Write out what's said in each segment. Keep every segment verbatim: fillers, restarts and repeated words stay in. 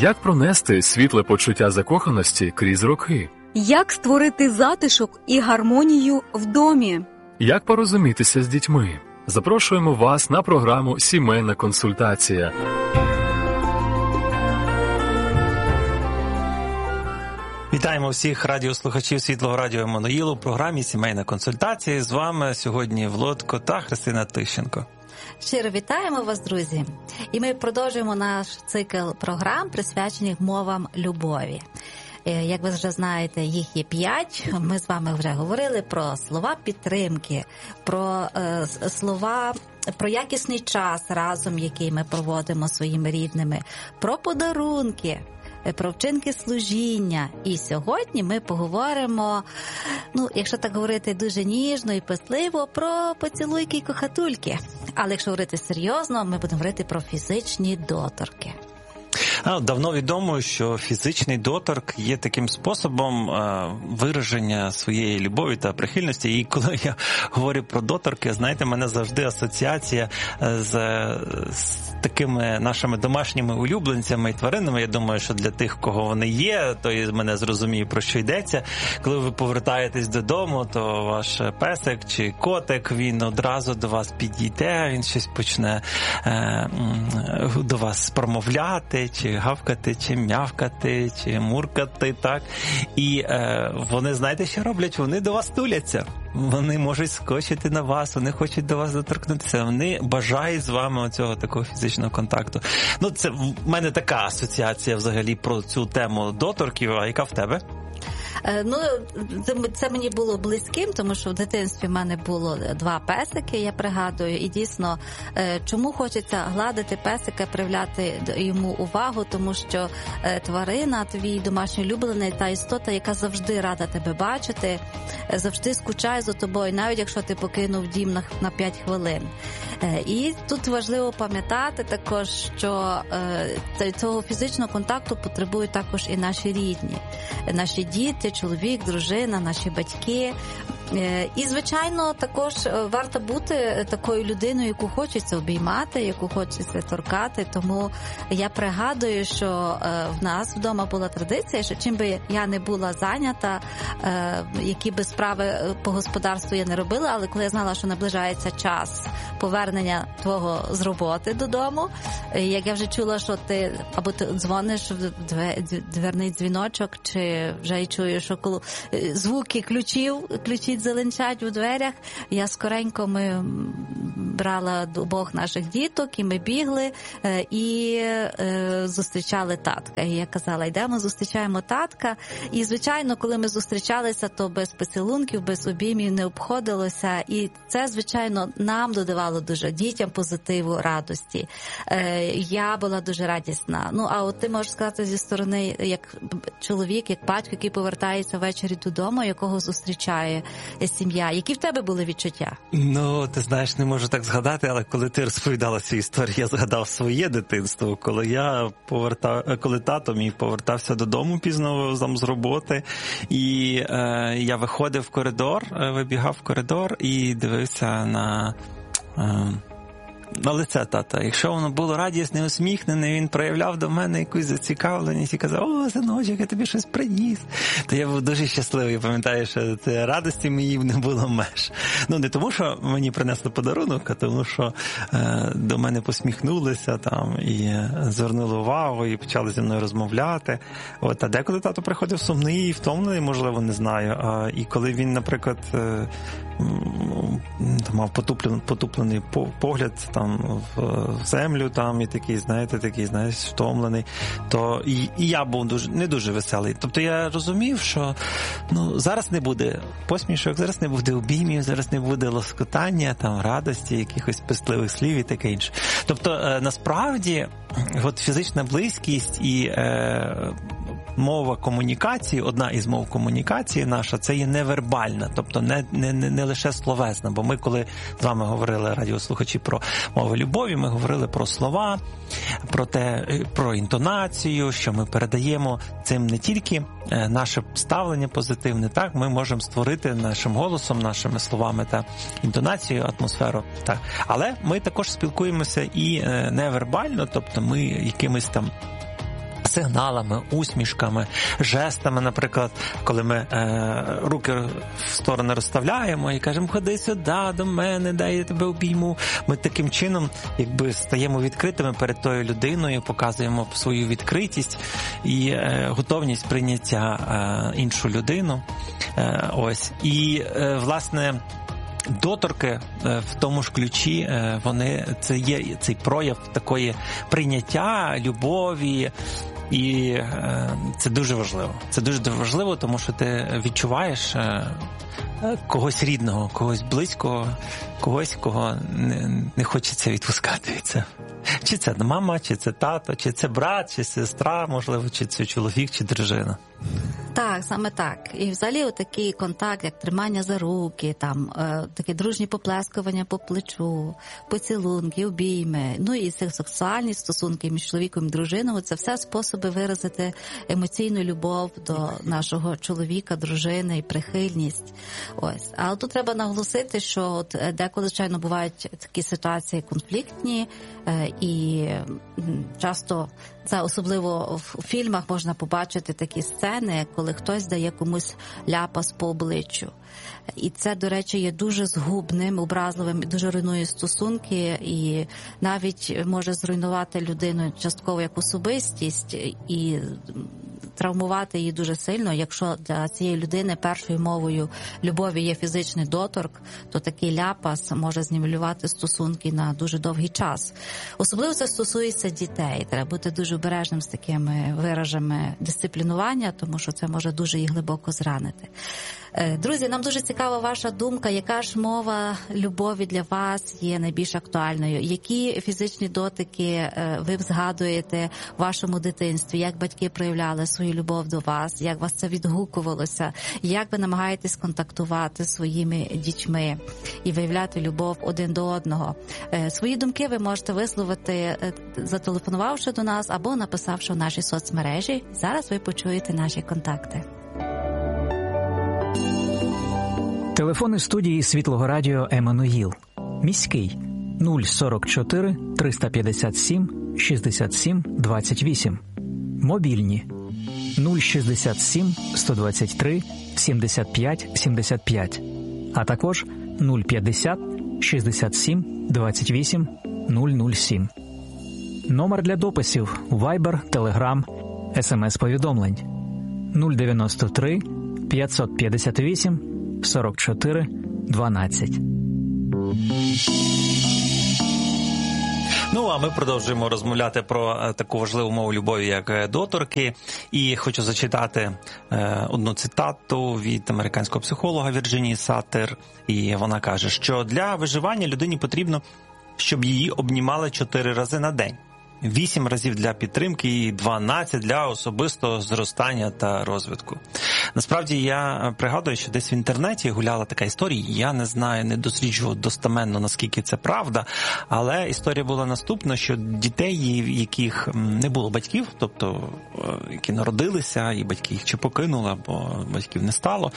Як пронести світле почуття закоханості крізь роки? Як створити затишок і гармонію в домі? Як порозумітися з дітьми? Запрошуємо вас на програму «Сімейна консультація». Вітаємо всіх радіослухачів Світлого радіо Еммануїл у програмі «Сімейна консультація». З вами сьогодні Володко та Христина Тищенко. Щиро вітаємо вас, друзі! І ми продовжуємо наш цикл програм, присвячених мовам любові. Як ви вже знаєте, їх є п'ять. Ми з вами вже говорили про слова підтримки, про е, слова, про якісний час разом, який ми проводимо зі своїми рідними, про подарунки, про вчинки служіння. І сьогодні ми поговоримо, ну, якщо так говорити дуже ніжно і пестливо, про поцілуйки і кохатульки. Але якщо говорити серйозно, ми будемо говорити про фізичні доторки. Давно відомо, що фізичний доторк є таким способом вираження своєї любові та прихильності. І коли я говорю про доторки, знаєте, мене завжди асоціація з, з такими нашими домашніми улюбленцями і тваринами. Я думаю, що для тих, кого вони є, то і мене зрозуміє, про що йдеться. Коли ви повертаєтесь додому, то ваш песик чи котик, він одразу до вас підійде, він щось почне е, до вас промовляти, чи гавкати, чи м'явкати, чи муркати, так. І е, вони, знаєте, що роблять? Вони до вас туляться. Вони можуть скочити на вас, вони хочуть до вас доторкнутися, вони бажають з вами оцього такого фізичного контакту. Ну, це в мене така асоціація взагалі про цю тему доторків, а яка в тебе? Ну, це мені було близьким, тому що в дитинстві в мене було два песики, я пригадую, і дійсно, чому хочеться гладити песика, проявляти йому увагу, тому що тварина, твій домашній улюблений, та істота, яка завжди рада тебе бачити, завжди скучає за тобою, навіть якщо ти покинув дім на, на п'ять хвилин. І тут важливо пам'ятати також, що цього фізичного контакту потребують також і наші рідні, наші діти, чоловік, дружина, наші батьки. І, звичайно, також варто бути такою людиною, яку хочеться обіймати, яку хочеться торкати. Тому я пригадую, що в нас вдома була традиція, що чим би я не була зайнята, які би справи по господарству я не робила, але коли я знала, що наближається час повернення твого з роботи додому, як я вже чула, що ти або ти дзвониш в дверний дзвіночок, чи вже й чуєш, що коли звуки ключів, ключі зеленчать у дверях, я скоренько ми брала обох наших діток, і ми бігли, і е, зустрічали татка. І я казала, йдемо, зустрічаємо татка. І, звичайно, коли ми зустрічалися, то без поцілунків, без обіймів не обходилося. І це, звичайно, нам додавало дуже дітям позитиву, радості. Е, я була дуже радісна. Ну, а от ти можеш сказати зі сторони, як чоловік, як батько, який повертається ввечері додому, якого зустрічає сім'я. Які в тебе були відчуття? Ну, ти знаєш, не можу так згадати, але коли ти розповідала цю історію, я згадав своє дитинство, коли я повертав, коли тато мій повертався додому пізно там з роботи, і е, я виходив в коридор, вибігав в коридор і дивився на... Е, на лице тата. Якщо воно було радісне, усміхнене, він проявляв до мене якусь зацікавленість і казав: «О, синочок, я тобі щось приніс», то я був дуже щасливий. Пам'ятаю, що це радості моїй не було меж. Ну, не тому, що мені принесли подарунок, а тому, що е, до мене посміхнулися там і звернули увагу, і почали зі мною розмовляти. От, а деколи тато приходив сумний і втомлений, можливо, не знаю. А, і коли він, наприклад, е, мав потуплений, потуплений погляд там в землю, там, і такий, знаєте, такий, знаєш, втомлений, то і, і я був дуже, не дуже веселий. Тобто я розумів, що ну, зараз не буде посмішок, зараз не буде обіймів, зараз не буде лоскотання, там, радості, якихось пестливих слів і таке інше. Тобто, е, насправді, от фізична близькість і е, мова комунікації, одна із мов комунікації наша, це є невербальна, тобто не, не, не лише словесна, бо ми, коли з вами говорили, радіослухачі, про мову любові, ми говорили про слова, про те, про інтонацію, що ми передаємо цим не тільки наше ставлення позитивне, так, ми можемо створити нашим голосом, нашими словами та інтонацією атмосферу, так. Але ми також спілкуємося і невербально, тобто ми якимись там сигналами, усмішками, жестами, наприклад, коли ми е, руки в сторони розставляємо і кажемо, ходи сюди, до мене, дай я тебе обійму. Ми таким чином якби стаємо відкритими перед тою людиною, показуємо свою відкритість і е, готовність прийняття е, іншу людину. Е, ось. І, е, власне, доторки в тому ж ключі, вони, це є цей прояв такої прийняття, любові, і це дуже важливо. Це дуже важливо, тому що ти відчуваєш когось рідного, когось близького, когось, кого не, не хочеться відпускати від це. Чи це мама, чи це тато, чи це брат, чи сестра, можливо, чи це чоловік, чи дружина. Так, саме так. І взагалі отакий контакт, як тримання за руки, там, е, такі дружні поплескування по плечу, поцілунки, обійми, ну і сексуальні стосунки між чоловіком і дружиною, це все способи виразити емоційну любов до нашого чоловіка, дружини і прихильність. Ось. Але тут треба наголосити, що от деколи, звичайно, бувають такі ситуації конфліктні, е, і часто це особливо в фільмах можна побачити такі сцени, коли хтось дає комусь ляпас по обличчю. І це, до речі, є дуже згубним, образливим, дуже руйнує стосунки і навіть може зруйнувати людину частково як особистість і травмувати її дуже сильно. Якщо для цієї людини першою мовою любові є фізичний доторк, то такий ляпас може знівелювати стосунки на дуже довгий час. Особливо це стосується дітей. Треба бути дуже обережним з такими виражами дисциплінування, тому що це може дуже їх глибоко зранити. Друзі, нам дуже цікава ваша думка, яка ж мова любові для вас є найбільш актуальною? Які фізичні дотики ви згадуєте в вашому дитинстві? Як батьки проявляли свою любов до вас? Як вас це відгукувалося? Як ви намагаєтесь контактувати зі своїми дітьми і виявляти любов один до одного? Свої думки ви можете висловити, зателефонувавши до нас або написавши в нашій соцмережі. Зараз ви почуєте наші контакти. Телефони студії Світлого радіо «Еммануїл». Міський нуль сорок чотири триста п'ятдесят сім шістдесят сім двадцять вісім. Мобільні нуль шістдесят сім сто двадцять три сімдесят п'ять сімдесят п'ять, а також нуль п'ятдесят шістдесят сім двадцять вісім нуль нуль сім. Номер для дописів Viber, Telegram, ес ем ес-повідомлень нуль дев'яносто три п'ятсот п'ятдесят вісім сорок чотири дванадцять. Ну, а ми продовжуємо розмовляти про таку важливу мову любові, як доторки. І хочу зачитати е, одну цитату від американського психолога Вірджинії Саттер. І вона каже, що для виживання людині потрібно, щоб її обнімали чотири рази на день. Вісім разів для підтримки і дванадцять для особистого зростання та розвитку. Насправді, я пригадую, що десь в інтернеті гуляла така історія, я не знаю, не досліджував достеменно, наскільки це правда, але історія була наступна, що дітей, в яких не було батьків, тобто, які народилися, і батьки їх чи покинули, або батьків не стало,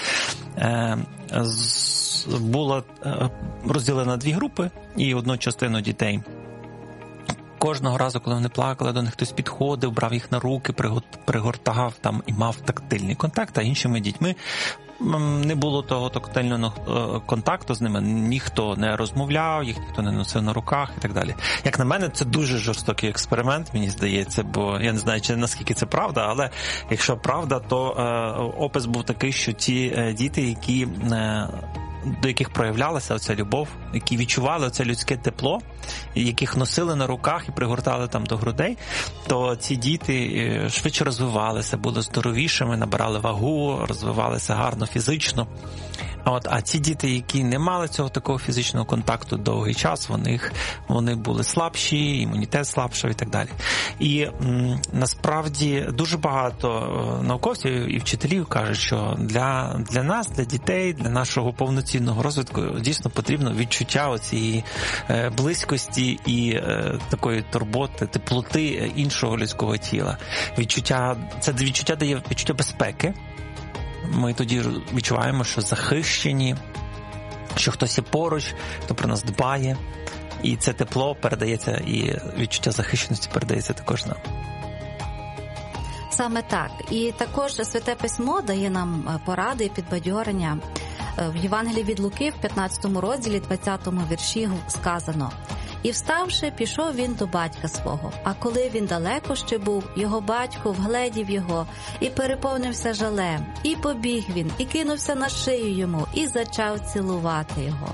була розділена на дві групи, і одну частину дітей кожного разу, коли вони плакали, до них хтось підходив, брав їх на руки, пригортав там і мав тактильний контакт, а іншими дітьми не було того тактильного контакту з ними, ніхто не розмовляв, їх ніхто не носив на руках і так далі. Як на мене, це дуже жорстокий експеримент, мені здається, бо я не знаю, чи наскільки це правда, але якщо правда, то е, опис був такий, що ті е, діти, які е, до яких проявлялася оця любов, які відчували оце людське тепло, яких носили на руках і пригортали там до грудей, то ці діти швидше розвивалися, були здоровішими, набирали вагу, розвивалися гарно фізично. От, а ці діти, які не мали цього такого фізичного контакту довгий час, вони, вони були слабші, імунітет слабший і так далі. І м, насправді дуже багато науковців і вчителів кажуть, що для, для нас, для дітей, для нашого повноцінного розвитку дійсно потрібно відчуття оцієї е, близькості і е, такої турботи, теплоти іншого людського тіла. Відчуття, це відчуття дає відчуття безпеки. Ми тоді відчуваємо, що захищені, що хтось є поруч, хто про нас дбає. І це тепло передається, і відчуття захищеності передається також нам. Саме так. І також Святе Письмо дає нам поради і підбадьорення. В Євангелії від Луки в п'ятнадцятому розділі, двадцятому вірші сказано: «І вставши, пішов він до батька свого. А коли він далеко ще був, його батько вгледів його і переповнився жалем. І побіг він, і кинувся на шию йому, і зачав цілувати його».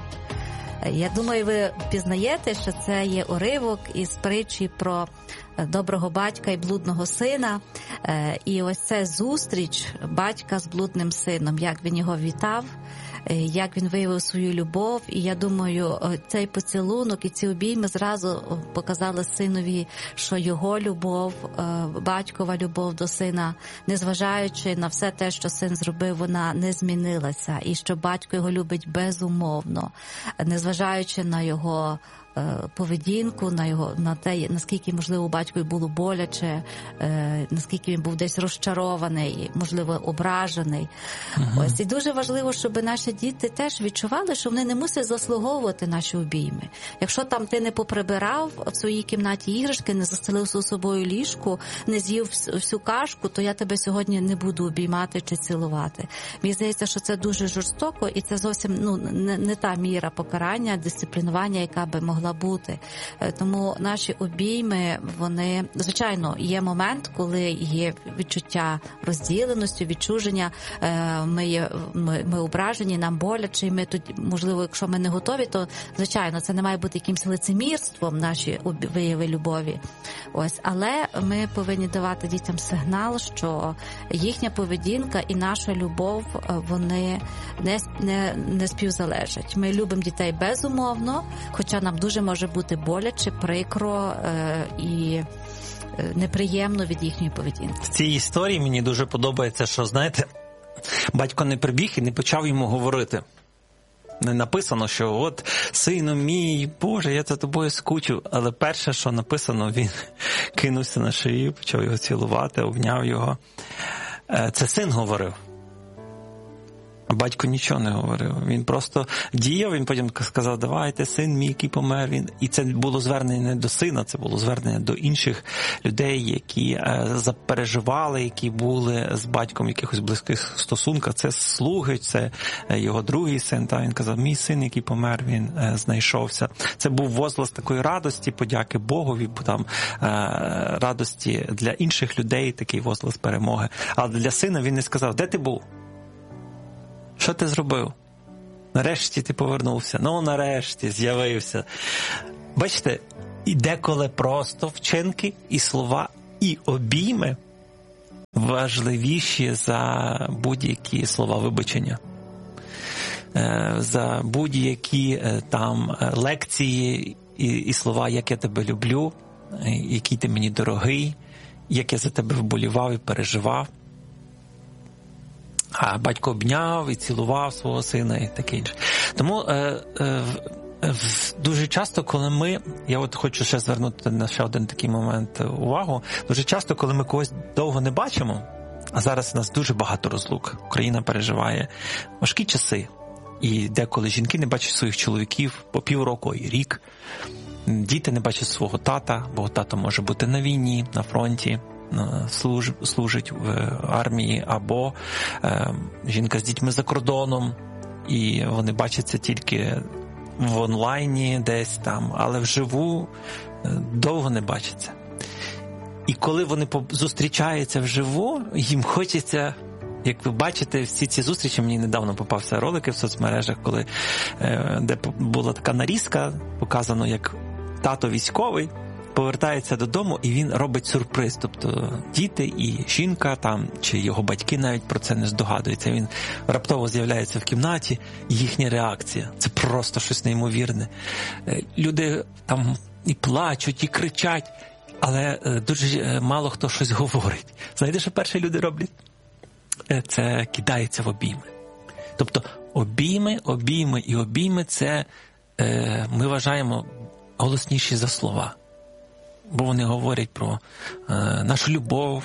Я думаю, ви пізнаєте, що це є уривок із притчі про доброго батька і блудного сина. І ось це зустріч батька з блудним сином, як він його вітав, як він виявив свою любов. І я думаю, цей поцілунок і ці обійми зразу показали синові, що його любов, батькова любов до сина, незважаючи на все те, що син зробив, вона не змінилася. І що батько його любить безумовно, незважаючи на його поведінку, на його, на те, наскільки, можливо, батькові було боляче, е, наскільки він був десь розчарований, можливо, ображений. Uh-huh. Ось. І дуже важливо, щоб наші діти теж відчували, що вони не мусять заслуговувати наші обійми. Якщо там ти не поприбирав в своїй кімнаті іграшки, не застелив з собою ліжку, не з'їв всю кашку, то я тебе сьогодні не буду обіймати чи цілувати. Мені здається, що це дуже жорстоко, і це зовсім ну, не, не та міра покарання, дисциплінування, яка би могла бути. Тому наші обійми, вони, звичайно, є момент, коли є відчуття розділеності, відчуження, ми, є, ми, ми ображені, нам боляче, і ми тут, можливо, якщо ми не готові, то, звичайно, це не має бути якимось лицемірством, наші вияви любові. Ось, але ми повинні давати дітям сигнал, що їхня поведінка і наша любов, вони не, не, не співзалежать. Ми любимо дітей безумовно, хоча нам дуже може бути боляче, прикро е, і неприємно від їхньої поведінки. В цій історії мені дуже подобається, що, знаєте, батько не прибіг і не почав йому говорити. Не написано, що от, сину мій, Боже, я за тобою скучу. Але перше, що написано, він кинувся на шию, почав його цілувати, обняв його. Це син говорив. А батько нічого не говорив. Він просто діяв, він потім сказав: давайте, син мій, який помер. Він... І це було звернення не до сина, це було звернення до інших людей, які е, запереживали, які були з батьком в якихось близьких стосунках. Це слуги, це його другий син. Та він казав: мій син, який помер, він е, знайшовся. Це був возглас такої радості, подяки Богові, бо там е, радості для інших людей, такий возглас перемоги. Але для сина він не сказав: де ти був? Що ти зробив? Нарешті ти повернувся. Ну, нарешті з'явився. Бачите, і деколи просто вчинки, і слова, і обійми важливіші за будь-які слова вибачення. За будь-які там лекції і, і слова: як я тебе люблю, який ти мені дорогий, як я за тебе вболівав і переживав. А батько обняв і цілував свого сина і таке інше. Тому е, е, е, дуже часто, коли ми, я от хочу ще звернути на ще один такий момент увагу, дуже часто, коли ми когось довго не бачимо, а зараз у нас дуже багато розлук, Україна переживає важкі часи, і деколи жінки не бачать своїх чоловіків по півроку і рік, діти не бачать свого тата, бо тато може бути на війні, на фронті, Служ, служить в армії, або е, жінка з дітьми за кордоном, і вони бачаться тільки в онлайні десь там, але вживу е, довго не бачаться. І коли вони зустрічаються вживу, їм хочеться, як ви бачите, всі ці зустрічі, мені недавно попався ролики в соцмережах, коли е, де була така нарізка, показано, як тато військовий повертається додому, і він робить сюрприз. Тобто діти і жінка там, чи його батьки навіть про це не здогадуються. Він раптово з'являється в кімнаті, і їхня реакція. Це просто щось неймовірне. Люди там і плачуть, і кричать, але дуже мало хто щось говорить. Знаєте, що перші люди роблять? Це кидається в обійми. Тобто обійми, обійми і обійми – це, ми вважаємо, голосніші за слова. Бо вони говорять про е, нашу любов,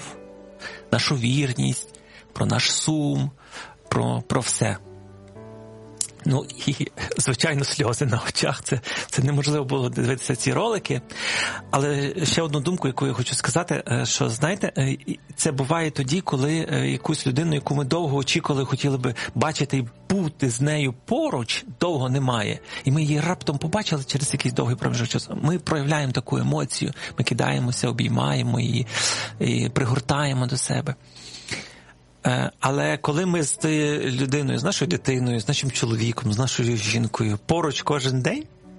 нашу вірність, про наш сум, про, про все. Ну і, звичайно, сльози на очах. Це, це неможливо було дивитися ці ролики. Але ще одну думку, яку я хочу сказати, що, знаєте, це буває тоді, коли якусь людину, яку ми довго очікували, хотіли би бачити і бути з нею поруч, довго немає. І ми її раптом побачили через якийсь довгий проміжок часу. Ми проявляємо таку емоцію, ми кидаємося, обіймаємо її, і пригортаємо до себе. Але коли ми з тією людиною, з нашою дитиною, з нашим чоловіком, з нашою жінкою поруч кожен день,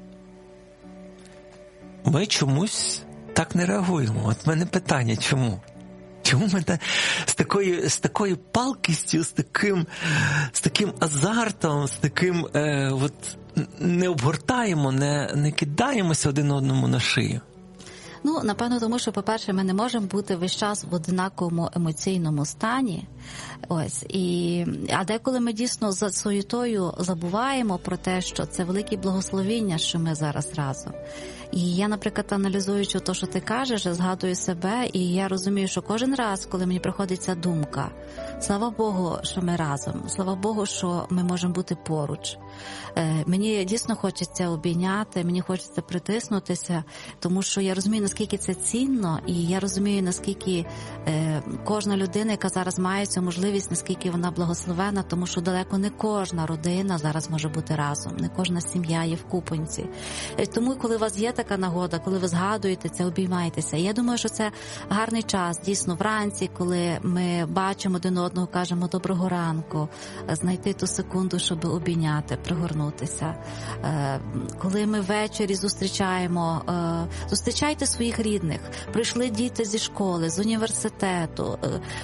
ми чомусь так не реагуємо. От в мене питання, чому? Чому ми та, з такою, з такою палкістю, з таким, з таким азартом, з таким е, от, не обгортаємо, не, не кидаємося один одному на шию? Ну, напевно, тому що, по-перше, ми не можемо бути весь час в однаковому емоційному стані. Ось. І, а деколи ми дійсно за суєтою забуваємо про те, що це велике благословіння, що ми зараз разом. І я, наприклад, аналізуючи те, що ти кажеш, згадую себе, і я розумію, що кожен раз, коли мені приходить ця думка, слава Богу, що ми разом, слава Богу, що ми можемо бути поруч. Е, мені дійсно хочеться обійняти, мені хочеться притиснутися, тому що я розумію, наскільки це цінно, і я розумію, наскільки е, кожна людина, яка зараз має цю можливість, наскільки вона благословена, тому що далеко не кожна родина зараз може бути разом, не кожна сім'я є в купонці. Е, тому, коли у вас є така нагода, коли ви згадуєте це, обіймаєтеся. Я думаю, що це гарний час, дійсно, вранці, коли ми бачимо один одного, кажемо доброго ранку, знайти ту секунду, щоб обійняти, пригорнутися. Коли ми ввечері зустрічаємо, зустрічайте своїх рідних. Прийшли діти зі школи, з університету,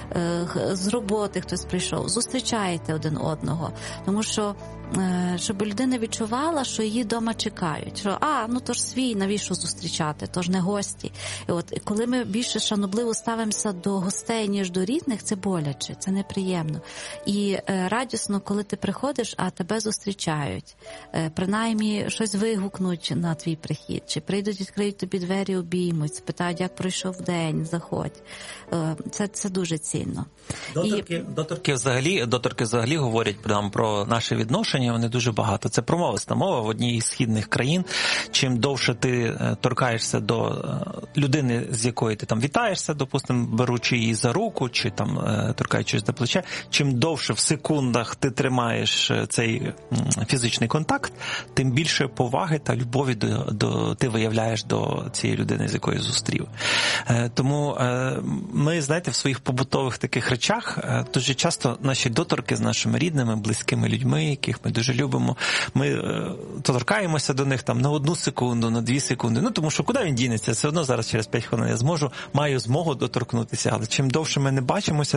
з роботи хтось прийшов. Зустрічайте один одного, тому що щоб людина відчувала, що її вдома чекають. Що, а, ну то ж свій, навіщо зустрічати, то ж не гості. І от коли ми більше шанобливо ставимося до гостей, ніж до рідних, це боляче, це неприємно. І е, радісно, коли ти приходиш, а тебе зустрічають. Е, принаймні, щось вигукнуть на твій прихід. Чи прийдуть, відкриють тобі двері, обіймуть, спитають, як пройшов день, заходь. Е, це, це дуже цінно. Доторки, І... доторки, взагалі, доторки взагалі говорять нам про наше відношення, вони дуже багато. Це промовиста мова в одній із східних країн. Чим довше ти торкаєшся до людини, з якою ти там вітаєшся, допустимо, беручи її за руку, чи там торкаючись до плеча, чим довше в секундах ти тримаєш цей фізичний контакт, тим більше поваги та любові до, до ти виявляєш до цієї людини, з якою зустрів. Тому ми, знаєте, в своїх побутових таких речах дуже часто наші доторки з нашими рідними, близькими людьми, яких ми дуже любимо, ми торкаємося до них там на одну секунду, на дві секунди. Ну, тому що куди він дінеться? Все одно зараз через п'ять хвилин я зможу, маю змогу доторкнутися, але чим довше ми не бачимося,